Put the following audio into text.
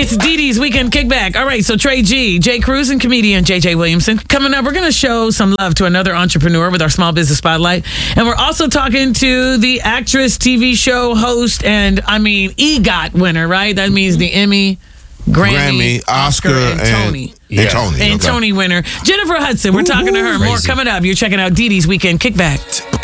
It's Dee Dee's Weekend Kickback. All right, so Trey G, Jay Cruz, and comedian JJ Williamson. Coming up, we're going to show some love to another entrepreneur with our Small Business Spotlight. And we're also talking to the actress, TV show host, and EGOT winner, right? That means the Emmy, Grammy, Oscar, and Tony. And Tony winner. Jennifer Hudson. We're talking to her. More coming up. You're checking out Dee Dee's Weekend Kickback.